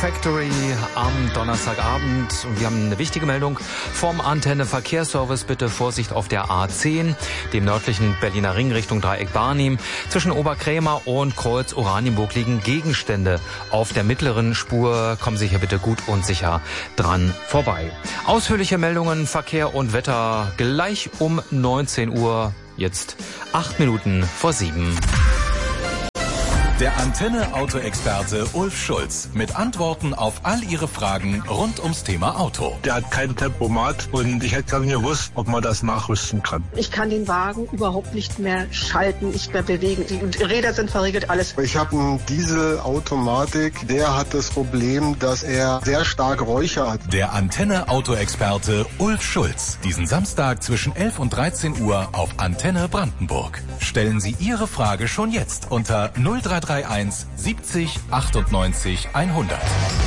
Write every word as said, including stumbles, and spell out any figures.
Factory am Donnerstagabend. Und wir haben eine wichtige Meldung vom Antenne Verkehrsservice. Bitte Vorsicht auf der A zehn, dem nördlichen Berliner Ring Richtung Dreieck Barnim. Zwischen Oberkrämer und Kreuz Oranienburg liegen Gegenstände auf der mittleren Spur. Kommen Sie hier bitte gut und sicher dran vorbei. Ausführliche Meldungen, Verkehr und Wetter gleich um neunzehn Uhr. Jetzt acht Minuten vor sieben. Der Antenne-Auto-Experte Ulf Schulz mit Antworten auf all Ihre Fragen rund ums Thema Auto. Der hat kein Tempomat und ich hätte gerne gewusst, ob man das nachrüsten kann. Ich kann den Wagen überhaupt nicht mehr schalten, nicht mehr bewegen. Die Räder sind verriegelt, alles. Ich habe einen Diesel-Automatik, der hat das Problem, dass er sehr stark räuchert. Der Antenne-Auto-Experte Ulf Schulz. Diesen Samstag zwischen elf und dreizehn Uhr auf Antenne Brandenburg. Stellen Sie Ihre Frage schon jetzt unter null drei drei eins siebzig achtundneunzig hundert.